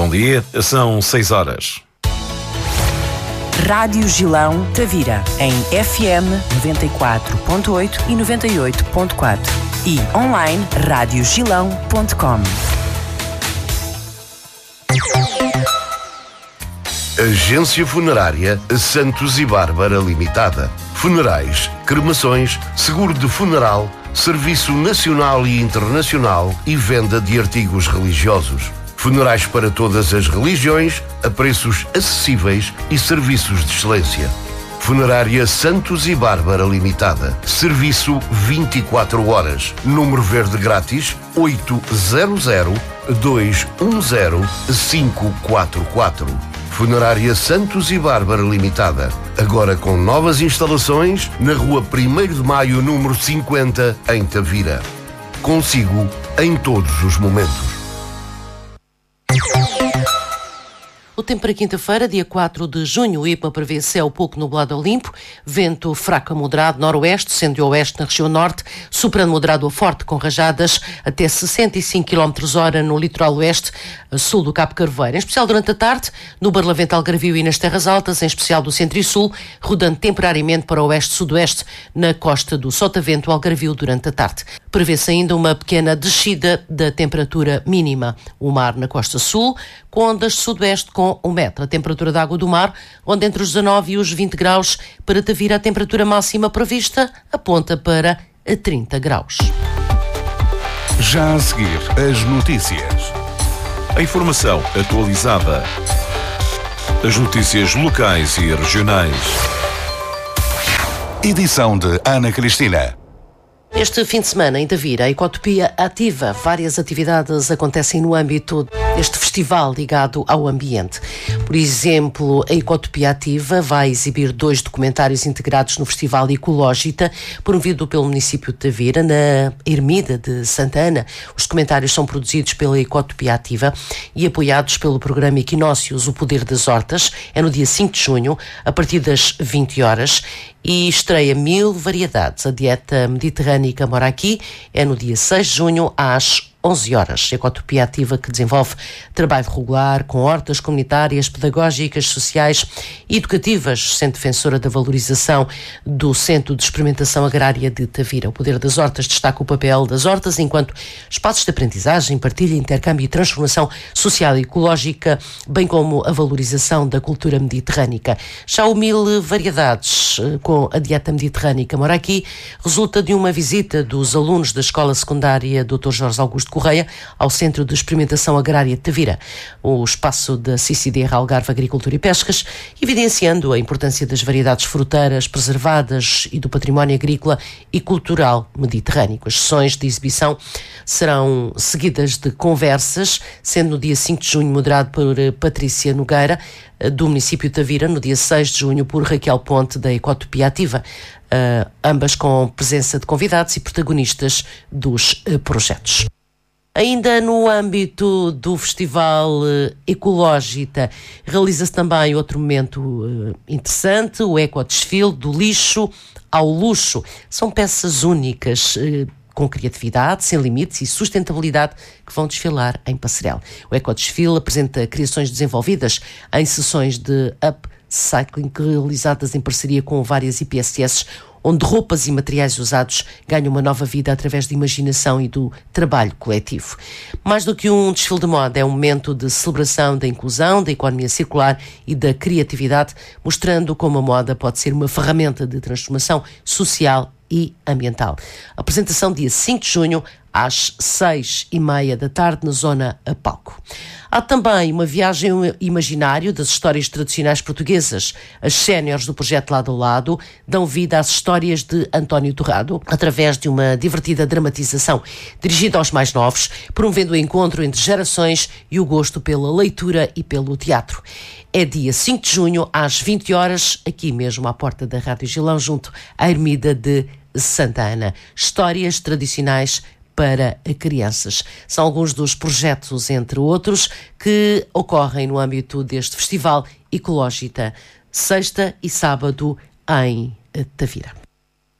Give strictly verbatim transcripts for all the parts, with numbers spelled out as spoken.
Bom dia, são seis horas. Rádio Gilão Tavira, em F M noventa e quatro ponto oito e noventa e oito ponto quatro e online rádio gilão ponto com. Agência Funerária Santos e Bárbara Limitada. Funerais, cremações, seguro de funeral, serviço nacional e internacional e venda de artigos religiosos. Funerais para todas as religiões, a preços acessíveis e serviços de excelência. Funerária Santos e Bárbara Limitada. Serviço vinte e quatro horas. Número verde grátis oito zero zero, dois um zero, cinco quatro quatro. Funerária Santos e Bárbara Limitada. Agora com novas instalações na rua primeiro de maio, número cinquenta, em Tavira. Consigo em todos os momentos. O tempo para quinta-feira, dia quatro de junho, o I P M A prevê céu pouco nublado ao limpo, vento fraco a moderado noroeste, sendo de oeste na região norte, soprando moderado a forte, com rajadas até sessenta e cinco quilómetros hora no litoral oeste, a sul do Cabo Carvoeiro. Em especial durante a tarde, no Barlavento Algarvio e nas terras altas, em especial do centro e sul, rodando temporariamente para o oeste-sudoeste, na costa do Sotavento Algarvio durante a tarde. Prevê-se ainda uma pequena descida da temperatura mínima. O mar na costa sul, com ondas de sudoeste com um metro. A temperatura da água do mar, onde entre os dezanove e os vinte graus. Para Tavira, a temperatura máxima prevista aponta para a trinta graus. Já a seguir, as notícias. A informação atualizada. As notícias locais e regionais. Edição de Ana Cristina. Este fim de semana, em Tavira, a Ecotopia ativa. Várias atividades acontecem no âmbito deste festival ligado ao ambiente. Por exemplo, a Ecotopia Ativa vai exibir dois documentários integrados no Festival Ecológita, promovido pelo município de Tavira, na Ermida de Santa Ana. Os documentários são produzidos pela Ecotopia Ativa e apoiados pelo programa Equinócios, o Poder das Hortas. É no dia cinco de junho, a partir das vinte horas, e estreia Mil Variedades. A dieta mediterrânica mora aqui. É no dia seis de junho, às onze horas. A Ecotopia Ativa, que desenvolve trabalho regular com hortas comunitárias, pedagógicas, sociais e educativas, sendo defensora da valorização do Centro de Experimentação Agrária de Tavira. O Poder das Hortas destaca o papel das hortas enquanto espaços de aprendizagem, partilha, intercâmbio e transformação social e ecológica, bem como a valorização da cultura mediterrânica. Já o Mil Variedades, com a dieta mediterrânica mora aqui, resulta de uma visita dos alunos da Escola Secundária doutor Jorge Augusto Correia ao Centro de Experimentação Agrária de Tavira, o espaço da C I C D Algarve Agricultura e Pescas, evidenciando a importância das variedades fruteiras preservadas e do património agrícola e cultural mediterrâneo. As sessões de exibição serão seguidas de conversas, sendo no dia cinco de junho moderado por Patrícia Nogueira, do município de Tavira, no dia seis de junho por Raquel Ponte, da Ecotopia Ativa, uh, ambas com presença de convidados e protagonistas dos uh, projetos. Ainda no âmbito do Festival Ecológita, realiza-se também outro momento uh, interessante, o Ecodesfile do lixo ao luxo. São peças únicas, uh, com criatividade, sem limites e sustentabilidade, que vão desfilar em Passarel. O Ecodesfile apresenta criações desenvolvidas em sessões de upcycling realizadas em parceria com várias I P S S, onde roupas e materiais usados ganham uma nova vida através de imaginação e do trabalho coletivo. Mais do que um desfile de moda, é um momento de celebração da inclusão, da economia circular e da criatividade, mostrando como a moda pode ser uma ferramenta de transformação social e ambiental. Apresentação dia cinco de junho, às seis e meia da tarde, na zona a palco. Há também uma viagem imaginário das histórias tradicionais portuguesas. As séniores do projeto Lado a Lado dão vida às histórias de António Torrado, através de uma divertida dramatização dirigida aos mais novos, promovendo o encontro entre gerações e o gosto pela leitura e pelo teatro. É dia cinco de junho, às vinte horas, aqui mesmo à porta da Rádio Gilão, junto à Ermida de Santa Ana. Histórias tradicionais para crianças. São alguns dos projetos, entre outros, que ocorrem no âmbito deste Festival Ecológita, sexta e sábado em Tavira.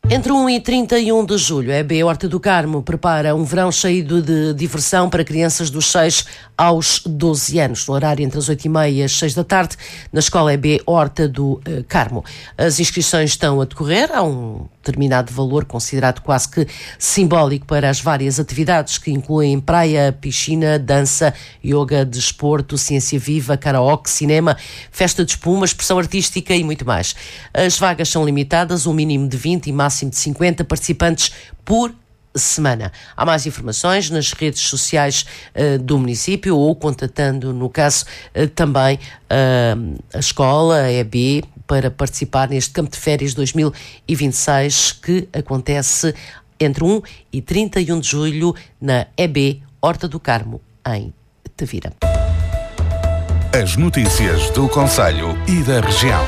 Entre um e trinta e um de julho, a E B Horta do Carmo prepara um verão cheio de diversão para crianças dos seis aos doze anos, no horário entre as oito e meia e as seis da tarde, na Escola E B Horta do Carmo. As inscrições estão a decorrer, há um determinado valor considerado quase que simbólico para as várias atividades que incluem praia, piscina, dança, yoga, desporto, ciência viva, karaoke, cinema, festa de espuma, expressão artística e muito mais. As vagas são limitadas, um mínimo de vinte e máximo de cinquenta participantes por semana. Há mais informações nas redes sociais uh, do município ou contatando, no caso, uh, também uh, a escola, a E B, para participar neste Campo de Férias dois mil e vinte e seis que acontece entre um e trinta e um de julho na E B Horta do Carmo, em Tavira. As notícias do concelho e da região.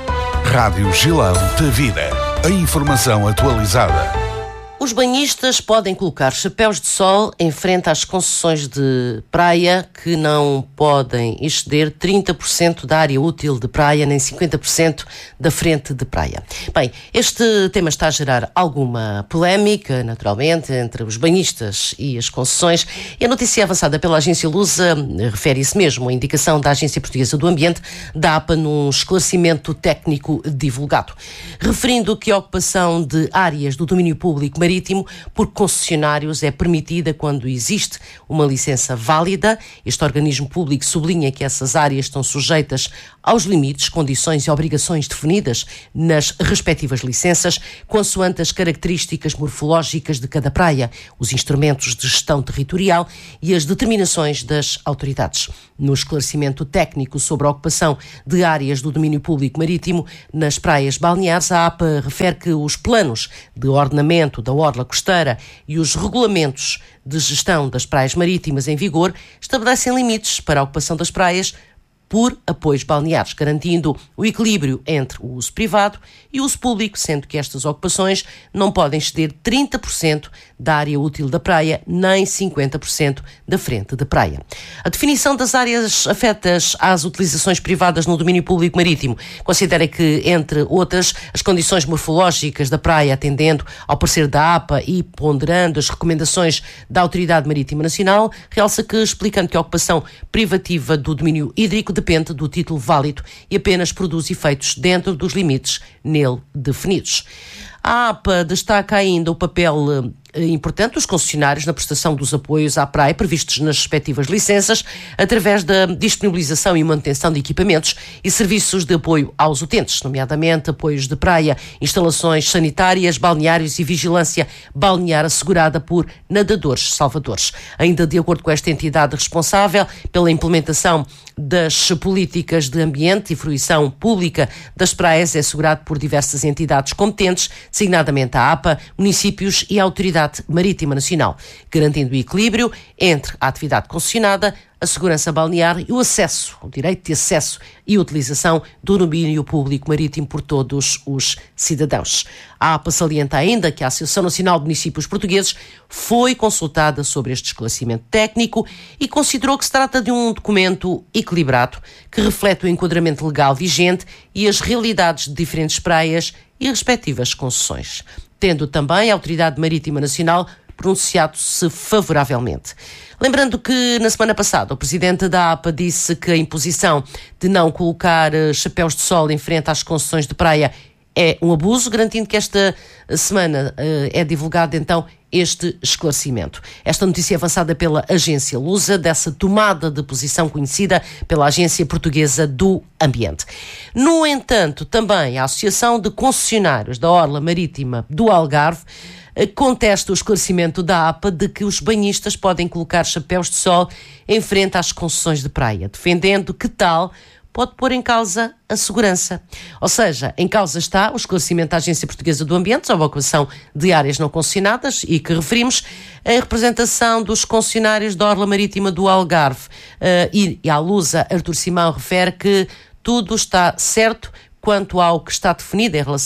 Rádio Gilão Tavira. A informação atualizada. Os banhistas podem colocar chapéus de sol em frente às concessões de praia que não podem exceder trinta por cento da área útil de praia nem cinquenta por cento da frente de praia. Bem, este tema está a gerar alguma polémica, naturalmente, entre os banhistas e as concessões, e a notícia avançada pela agência Lusa refere isso mesmo, a indicação da Agência Portuguesa do Ambiente, da A P A, num esclarecimento técnico divulgado, referindo que a ocupação de áreas do domínio público marítimo por concessionários é permitida quando existe uma licença válida. Este organismo público sublinha que essas áreas estão sujeitas aos limites, condições e obrigações definidas nas respectivas licenças, consoante as características morfológicas de cada praia, os instrumentos de gestão territorial e as determinações das autoridades. No esclarecimento técnico sobre a ocupação de áreas do domínio público marítimo nas praias balneares, a A P A refere que os planos de ordenamento da orla costeira e os regulamentos de gestão das praias marítimas em vigor estabelecem limites para a ocupação das praias por apoios balneares, garantindo o equilíbrio entre o uso privado e o uso público, sendo que estas ocupações não podem exceder trinta por cento da área útil da praia, nem cinquenta por cento da frente de praia. A definição das áreas afetas às utilizações privadas no domínio público marítimo considera que, entre outras, as condições morfológicas da praia, atendendo ao parecer da A P A e ponderando as recomendações da Autoridade Marítima Nacional, realça que, explicando que a ocupação privativa do domínio hídrico depende do título válido e apenas produz efeitos dentro dos limites nele definidos. A A P A destaca ainda o papel importante dos concessionários na prestação dos apoios à praia previstos nas respectivas licenças, através da disponibilização e manutenção de equipamentos e serviços de apoio aos utentes, nomeadamente apoios de praia, instalações sanitárias, balneários e vigilância balnear assegurada por nadadores salvadores. Ainda de acordo com esta entidade responsável pela implementação das políticas de ambiente e fruição pública das praias, é assegurado por diversas entidades competentes, designadamente a A P A, municípios e a Autoridade Marítima Nacional, garantindo o equilíbrio entre a atividade concessionada, a segurança balnear e o acesso, o direito de acesso e utilização do domínio público marítimo por todos os cidadãos. A A P A salienta ainda que a Associação Nacional de Municípios Portugueses foi consultada sobre este esclarecimento técnico e considerou que se trata de um documento equilibrado que reflete o enquadramento legal vigente e as realidades de diferentes praias e respectivas concessões, tendo também a Autoridade Marítima Nacional pronunciado-se favoravelmente. Lembrando que, na semana passada, o presidente da A P A disse que a imposição de não colocar chapéus de sol em frente às concessões de praia é um abuso, garantindo que esta semana uh, é divulgado, então, este esclarecimento. Esta notícia é avançada pela agência Lusa, dessa tomada de posição conhecida pela Agência Portuguesa do Ambiente. No entanto, também a Associação de Concessionários da Orla Marítima do Algarve contesta o esclarecimento da A P A de que os banhistas podem colocar chapéus de sol em frente às concessões de praia, defendendo que tal pode pôr em causa a segurança. Ou seja, em causa está o esclarecimento da Agência Portuguesa do Ambiente sobre a ocupação de áreas não concessionadas e que referimos a representação dos concessionários da Orla Marítima do Algarve. Uh, e, e a Lusa, Artur Simão, refere que tudo está certo quanto ao que está definido em relação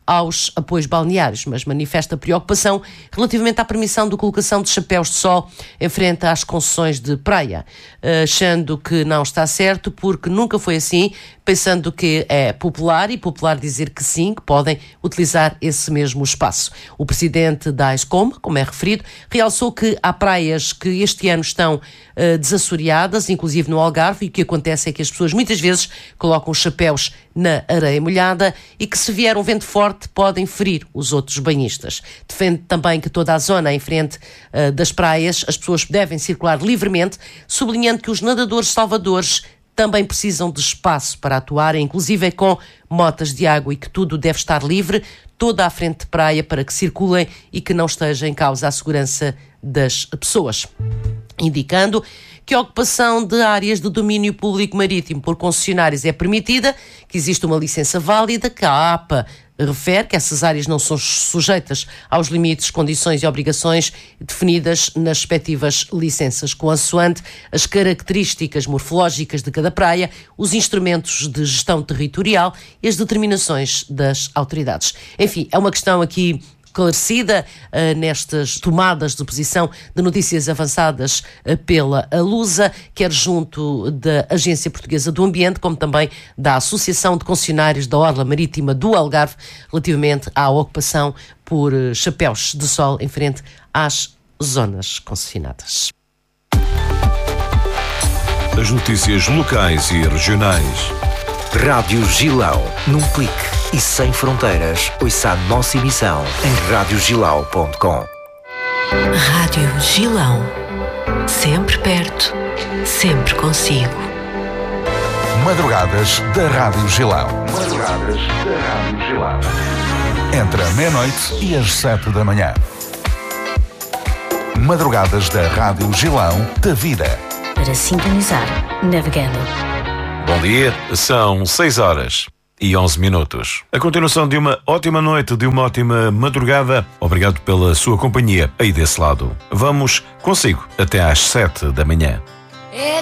aos apoios balneários, mas manifesta preocupação relativamente à permissão de colocação de chapéus de sol em frente às concessões de praia, achando que não está certo porque nunca foi assim, pensando que é popular e popular dizer que sim, que podem utilizar esse mesmo espaço. O presidente da AESCOM, como é referido, realçou que há praias que este ano estão uh, desassoreadas, inclusive no Algarve, e o que acontece é que as pessoas muitas vezes colocam os chapéus na areia molhada e que se vier um vento forte podem ferir os outros banhistas. Defende também que toda a zona em frente uh, das praias as pessoas devem circular livremente, sublinhando que os nadadores salvadores também precisam de espaço para atuar, inclusive com motas de água, e que tudo deve estar livre, toda à frente de praia, para que circulem e que não esteja em causa a segurança das pessoas. Indicando que a ocupação de áreas de domínio público marítimo por concessionários é permitida, que existe uma licença válida, que a APA refere que essas áreas não são sujeitas aos limites, condições e obrigações definidas nas respectivas licenças, consoante as características morfológicas de cada praia, os instrumentos de gestão territorial e as determinações das autoridades. Enfim, é uma questão aqui esclarecida uh, nestas tomadas de posição de notícias avançadas uh, pela Alusa, quer junto da Agência Portuguesa do Ambiente, como também da Associação de Concessionários da Orla Marítima do Algarve, relativamente à ocupação por uh, chapéus de sol em frente às zonas concessionadas. As notícias locais e regionais. Rádio Gilão, num clique e sem fronteiras. Ouça a nossa emissão em rádio gilau ponto com. Rádio Gilão, sempre perto, sempre consigo. Madrugadas da Rádio Gilão. Madrugadas da Rádio Gilão. Entre a meia-noite e as sete da manhã. Madrugadas da Rádio Gilão da Vida. Para sintonizar, navegando. Bom dia, são seis horas e onze minutos. A continuação de uma ótima noite, de uma ótima madrugada. Obrigado pela sua companhia aí desse lado. Vamos consigo até às sete da manhã.